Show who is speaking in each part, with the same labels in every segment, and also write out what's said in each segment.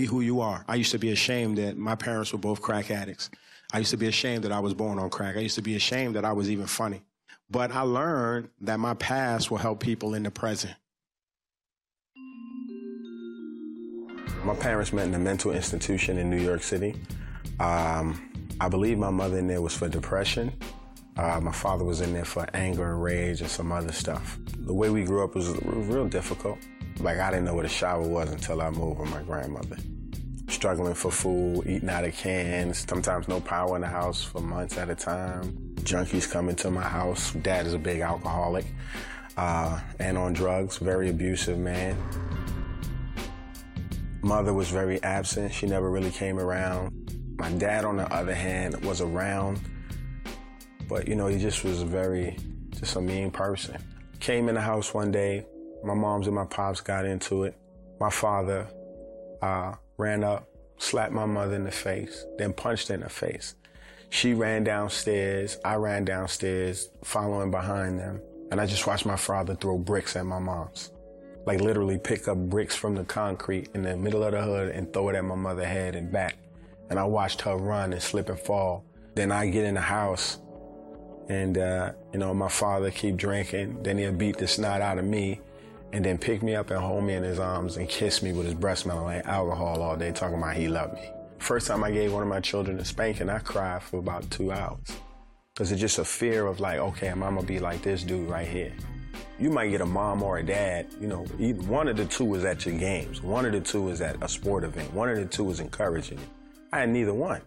Speaker 1: be who you are. I used to be ashamed that my parents were both crack addicts. I used to be ashamed that I was born on crack. I used to be ashamed that I was even funny. But I learned that my past will help people in the present. My parents met in a mental institution in New York City. I believe my mother in there was for depression. My father was in there for anger and rage and some other stuff. The way we grew up was real difficult. Like, I didn't know what a shower was until I moved with my grandmother. Struggling for food, eating out of cans, sometimes no power in the house for months at a time. Junkies coming to my house. Dad is a big alcoholic and on drugs, very abusive man. Mother was very absent. She never really came around. My dad, on the other hand, was around, but, you know, he just was just a mean person. Came in the house one day, my moms and my pops got into it. My father ran up, slapped my mother in the face, then punched her in the face. She ran downstairs, I ran downstairs, following behind them, and I just watched my father throw bricks at my mom's. Like, literally pick up bricks from the concrete in the middle of the hood and throw it at my mother's head and back. And I watched her run and slip and fall. Then I get in the house and, you know, my father keep drinking. Then he'll beat the snot out of me and then pick me up and hold me in his arms and kiss me with his breath smelling like alcohol all day, talking about he loved me. First time I gave one of my children a spanking, I cried for about 2 hours. Because it's just a fear of like, okay, I'm gonna be like this dude right here. You might get a mom or a dad, you know, either one of the two is at your games. One of the two is at a sport event. One of the two is encouraging you. I had neither one.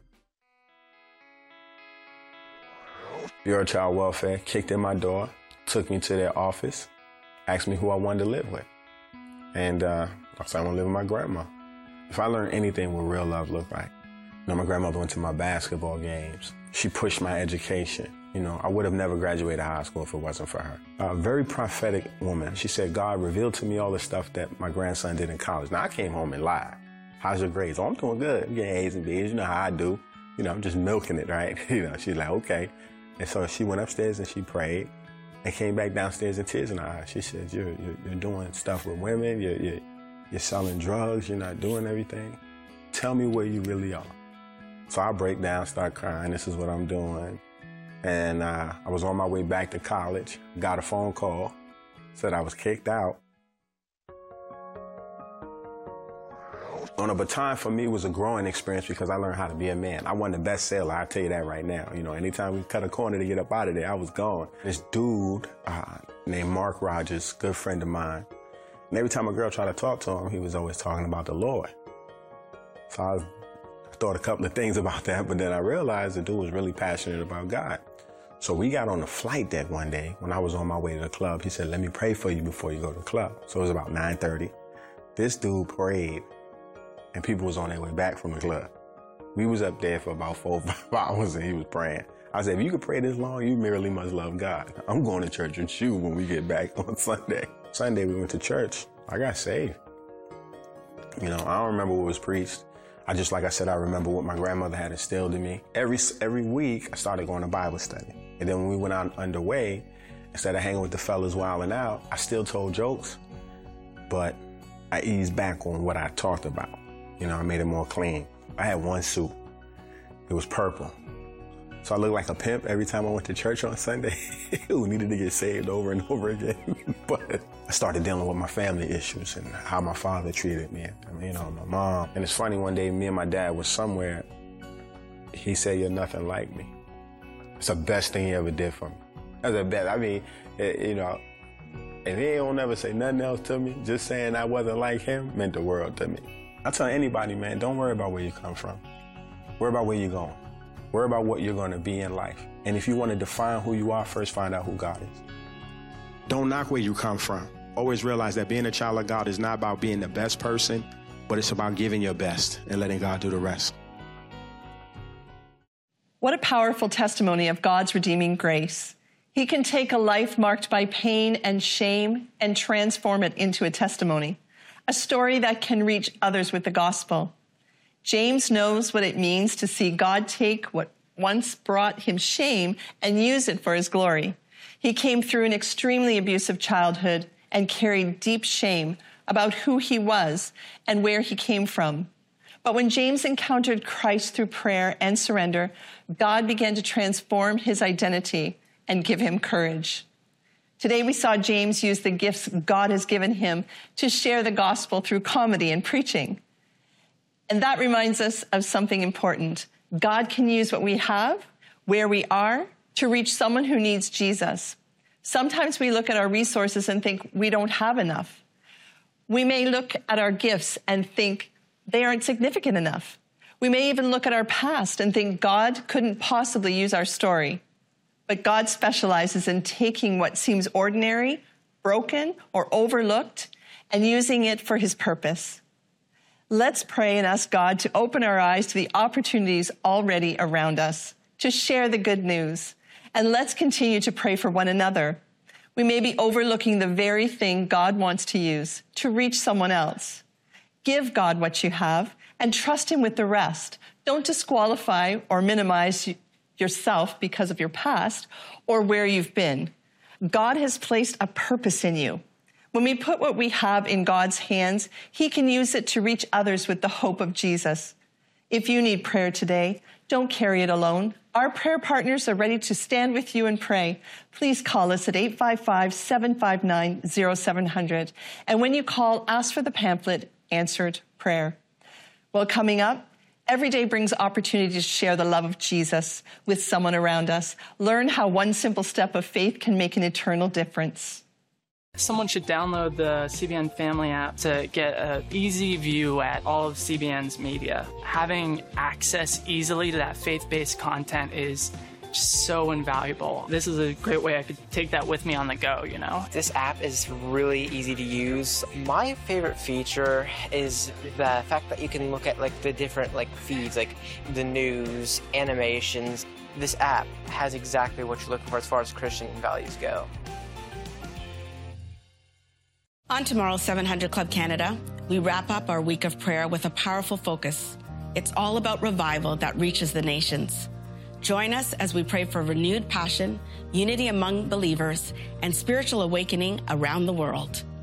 Speaker 1: Bureau of Child Welfare kicked in my door, took me to their office, asked me who I wanted to live with. And I said, I want to live with my grandma. If I learned anything what real love looked like, you know, my grandmother went to my basketball games. She pushed my education. You know, I would have never graduated high school if it wasn't for her. A very prophetic woman. She said, God revealed to me all the stuff that my grandson did in college. Now, I came home and lied. How's your grades? Oh, I'm doing good. I'm getting A's and B's. You know how I do. You know, I'm just milking it, right? You know, she's like, okay. And so she went upstairs and she prayed and came back downstairs in tears in her eyes. She said, you're doing stuff with women. You're selling drugs. You're not doing everything. Tell me where you really are. So I break down, start crying. This is what I'm doing. And I was on my way back to college, got a phone call, said I was kicked out. On a baton for me was a growing experience because I learned how to be a man. I wasn't the best sailor, I'll tell you that right now. You know, anytime we cut a corner to get up out of there, I was gone. This dude named Mark Rogers, good friend of mine, and every time a girl tried to talk to him, he was always talking about the Lord. So I thought a couple of things about that, but then I realized the dude was really passionate about God. So we got on the flight deck one day when I was on my way to the club. He said, let me pray for you before you go to the club. So it was about 9:30. This dude prayed and people was on their way back from the club. We was up there for about 4 or 5 hours and he was praying. I said, if you could pray this long, you merely must love God. I'm going to church with you when we get back on Sunday. Sunday we went to church. I got saved. You know, I don't remember what was preached. Like I said, I remember what my grandmother had instilled in me. Every week, I started going to Bible study. And then when we went out underway, instead of hanging with the fellas wilding out, I still told jokes, but I eased back on what I talked about. You know, I made it more clean. I had one suit. It was purple. So I looked like a pimp every time I went to church on Sunday who needed to get saved over and over again. But I started dealing with my family issues and how my father treated me, you know, my mom. And it's funny, one day me and my dad was somewhere. He said, you're nothing like me. It's the best thing he ever did for me. That's the best. I mean, you know, if he don't ever say nothing else to me, just saying I wasn't like him meant the world to me. I tell anybody, man, don't worry about where you come from. Worry about where you're going. Worry about what you're going to be in life. And if you want to define who you are, first find out who God is. Don't knock where you come from. Always realize that being a child of God is not about being the best person, but it's about giving your best and letting God do the rest.
Speaker 2: What a powerful testimony of God's redeeming grace. He can take a life marked by pain and shame and transform it into a testimony, a story that can reach others with the gospel. James knows what it means to see God take what once brought him shame and use it for his glory. He came through an extremely abusive childhood and carried deep shame about who he was and where he came from. But when James encountered Christ through prayer and surrender, God began to transform his identity and give him courage. Today we saw James use the gifts God has given him to share the gospel through comedy and preaching. And that reminds us of something important. God can use what we have, where we are, to reach someone who needs Jesus. Sometimes we look at our resources and think we don't have enough. We may look at our gifts and think they aren't significant enough. We may even look at our past and think God couldn't possibly use our story. But God specializes in taking what seems ordinary, broken, or overlooked and using it for his purpose. Let's pray and ask God to open our eyes to the opportunities already around us, to share the good news. And let's continue to pray for one another. We may be overlooking the very thing God wants to use to reach someone else. Give God what you have and trust him with the rest. Don't disqualify or minimize yourself because of your past or where you've been. God has placed a purpose in you. When we put what we have in God's hands, he can use it to reach others with the hope of Jesus. If you need prayer today, don't carry it alone. Our prayer partners are ready to stand with you and pray. Please call us at 855-759-0700. And when you call, ask for the pamphlet, Answered Prayer. Well, coming up, every day brings opportunity to share the love of Jesus with someone around us. Learn how one simple step of faith can make an eternal difference.
Speaker 3: Someone should download the CBN Family app to get an easy view at all of CBN's media. Having access easily to that faith-based content is just so invaluable. This is a great way I could take that with me on the go, you know?
Speaker 4: This app is really easy to use. My favorite feature is the fact that you can look at the different feeds, like the news, animations. This app has exactly what you're looking for as far as Christian values go.
Speaker 5: On tomorrow's 700 Club Canada, we wrap up our week of prayer with a powerful focus. It's all about revival that reaches the nations. Join us as we pray for renewed passion, unity among believers, and spiritual awakening around the world.